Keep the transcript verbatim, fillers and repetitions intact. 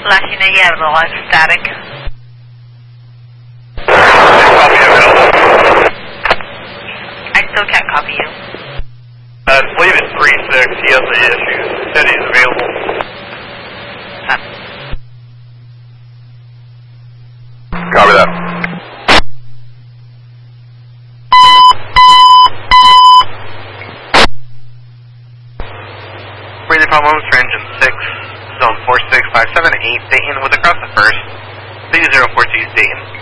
Latina, you have the last static. I still can't copy you. I believe it's three six. He has the issues. He said he's available. Huh. Copy that. Breathing from homes for engine six, zone four six five seven eight, Dayton, with across the first, three zero four two, Dayton.